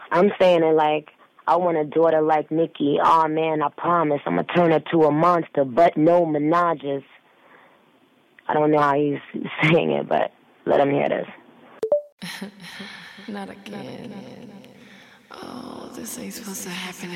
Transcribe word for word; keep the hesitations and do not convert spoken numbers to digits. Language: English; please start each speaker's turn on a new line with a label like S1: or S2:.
S1: I'm saying it like, I want a daughter like Nikki. Oh man, I promise I'm gonna turn her to a monster, but no menages. I don't know how he's saying it, but let him hear this.
S2: Not again. Oh, this ain't supposed to happen.